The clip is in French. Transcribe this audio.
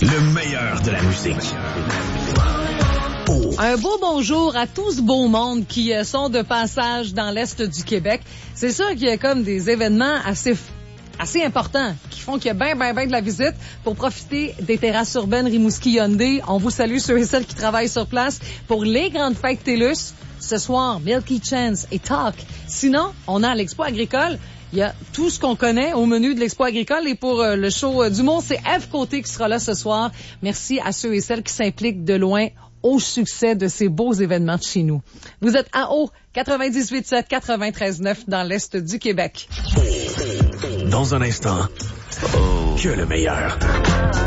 Le meilleur de la musique. Un beau bonjour à tout ce beau monde qui sont de passage dans l'Est du Québec. C'est sûr qu'il y a comme des événements assez importants qui font qu'il y a ben de la visite pour profiter des terrasses urbaines Rimouski-Hyundai. On vous salue ceux et celles qui travaillent sur place pour les grandes fêtes TELUS. Ce soir, Milky Chance et Talk. Sinon, on a l'Expo agricole. Il y a tout ce qu'on connaît au menu de l'Expo agricole. Et pour le show d'humour, c'est Eve Côté qui sera là ce soir. Merci à ceux et celles qui s'impliquent de loin au succès de ces beaux événements de chez nous. Vous êtes à haut 98.7, 93.9 dans l'Est du Québec. Dans un instant, que le meilleur.